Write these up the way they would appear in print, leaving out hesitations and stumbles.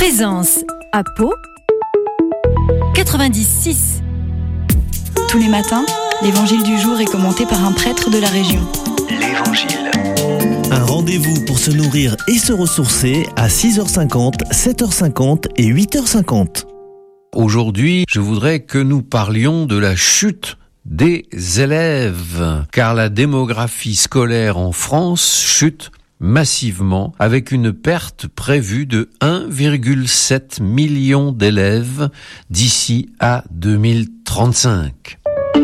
Présence à Pau 96. Tous les matins, l'évangile du jour est commenté par un prêtre de la région. L'Évangile. Un rendez-vous pour se nourrir et se ressourcer à 6h50, 7h50 et 8h50. Aujourd'hui, je voudrais que nous parlions de la chute des élèves, car la démographie scolaire en France chute massivement, avec une perte prévue de 1,7 million d'élèves d'ici à 2035.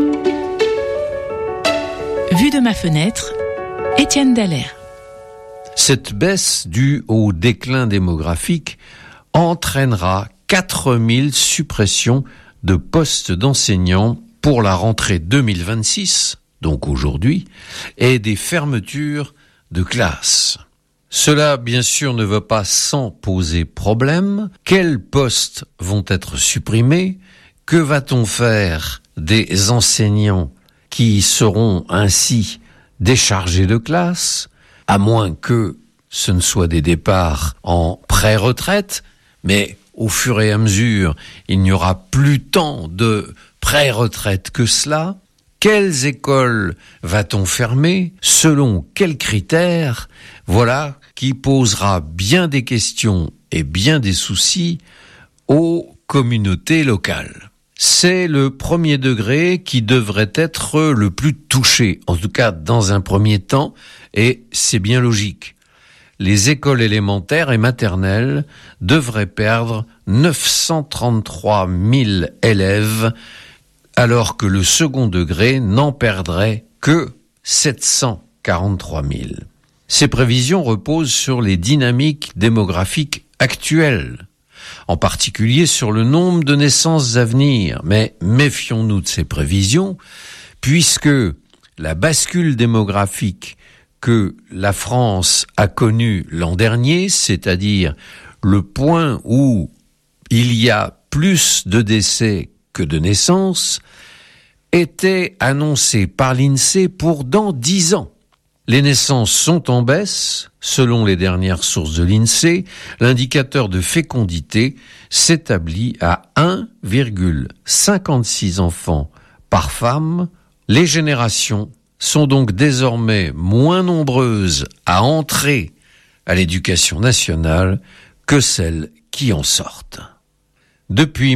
Vue de ma fenêtre, Étienne Dallaire. Cette baisse due au déclin démographique entraînera 4000 suppressions de postes d'enseignants pour la rentrée 2026, donc aujourd'hui, et des fermetures de classes. Cela, bien sûr, ne va pas sans poser problème. Quels postes vont être supprimés? Que va-t-on faire des enseignants qui seront ainsi déchargés de classe, à moins que ce ne soit des départs en pré-retraite, mais au fur et à mesure, il n'y aura plus tant de pré-retraite que cela. Quelles écoles va-t-on fermer? Selon quels critères? Voilà qui posera bien des questions et bien des soucis aux communautés locales. C'est le premier degré qui devrait être le plus touché, en tout cas dans un premier temps, et c'est bien logique. Les écoles élémentaires et maternelles devraient perdre 933 000 élèves, alors que le second degré n'en perdrait que 743 000. Ces prévisions reposent sur les dynamiques démographiques actuelles, en particulier sur le nombre de naissances à venir. Mais méfions-nous de ces prévisions, puisque la bascule démographique que la France a connue l'an dernier, c'est-à-dire le point où il y a plus de décès que de naissances, était annoncée par l'INSEE pour dans 10 ans. Les naissances sont en baisse, selon les dernières sources de l'INSEE. L'indicateur de fécondité s'établit à 1,56 enfants par femme. Les générations sont donc désormais moins nombreuses à entrer à l'éducation nationale que celles qui en sortent. Depuis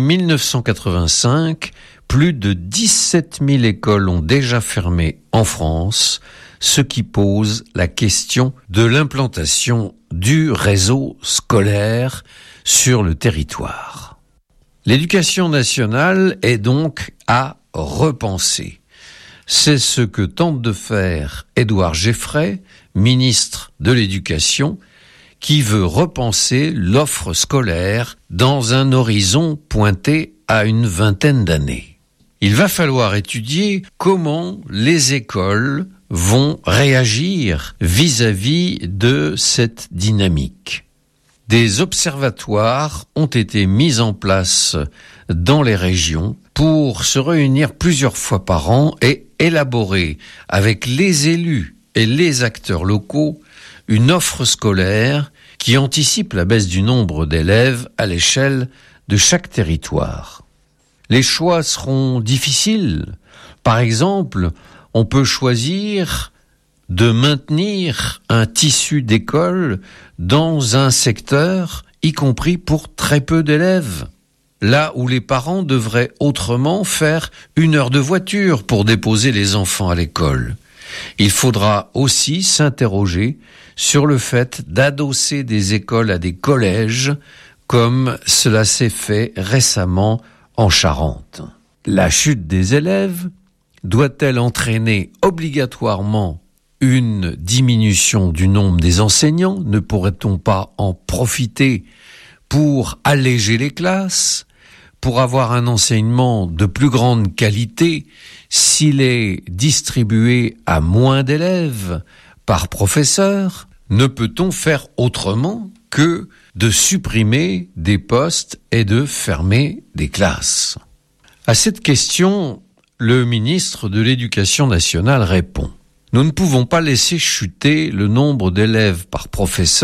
1985, plus de 17 000 écoles ont déjà fermé en France, ce qui pose la question de l'implantation du réseau scolaire sur le territoire. L'éducation nationale est donc à repenser. C'est ce que tente de faire Édouard Geffray, ministre de l'Éducation, qui veut repenser l'offre scolaire dans un horizon pointé à une vingtaine d'années. Il va falloir étudier comment les écoles vont réagir vis-à-vis de cette dynamique. Des observatoires ont été mis en place dans les régions pour se réunir plusieurs fois par an et élaborer avec les élus et les acteurs locaux une offre scolaire qui anticipe la baisse du nombre d'élèves à l'échelle de chaque territoire. Les choix seront difficiles. Par exemple, on peut choisir de maintenir un tissu d'école dans un secteur, y compris pour très peu d'élèves, là où les parents devraient autrement faire 1 heure de voiture pour déposer les enfants à l'école. Il faudra aussi s'interroger sur le fait d'adosser des écoles à des collèges, comme cela s'est fait récemment en Charente. La chute des élèves doit-elle entraîner obligatoirement une diminution du nombre des enseignants? Ne pourrait-on pas en profiter pour alléger les classes, pour avoir un enseignement de plus grande qualité s'il est distribué à moins d'élèves par professeur? Ne peut-on faire autrement que de supprimer des postes et de fermer des classes? À cette question, le ministre de l'Éducation nationale répond : nous ne pouvons pas laisser chuter le nombre d'élèves par professeur